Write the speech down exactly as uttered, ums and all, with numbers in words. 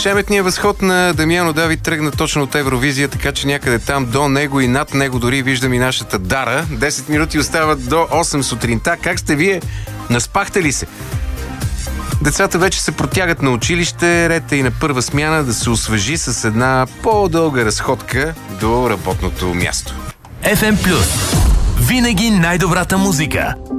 Шеметният възход на Дамяно Давид тръгна точно от Евровизия, така че някъде там до него и над него дори виждам и нашата Дара. десет минути остават до осем сутринта. Как сте вие? Наспахте ли се? Децата вече се протягат на училище, ред е и на първа смяна да се освежи с една по-дълга разходка до работното място. еф ем Плюс. Винаги най-добрата музика.